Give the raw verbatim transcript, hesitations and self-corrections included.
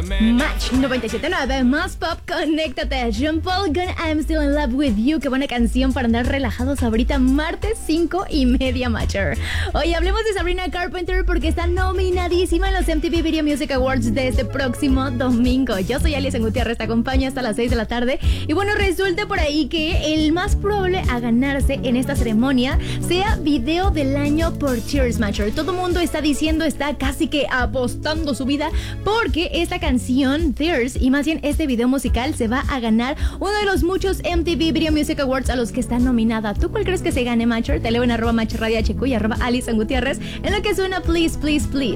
Match noventa y siete punto nueve, más pop, conéctate. Sean Paul con I'm Still in Love with You. Qué buena canción para andar relajados ahorita, martes cinco y media, Matcher. Hoy hablemos de Sabrina Carpenter porque está nominadísima en los M T V Video Music Awards de este próximo domingo. Yo soy Alison Gutiérrez, te acompaño hasta las seis de la tarde. Y bueno, resulta por ahí que el más probable a ganarse en esta ceremonia sea Video del Año por Tears, Matcher. Todo el mundo está diciendo, está casi que apostando su vida porque esta canción, Tears, y más bien este video musical, se va a ganar uno de los muchos M T V Video Music Awards a los que está nominada. ¿Tú cuál crees que se gane, Matcher? Te leo en arroba Matcher Radio H Q y arroba Alison Gutiérrez en lo que suena Please, Please, Please.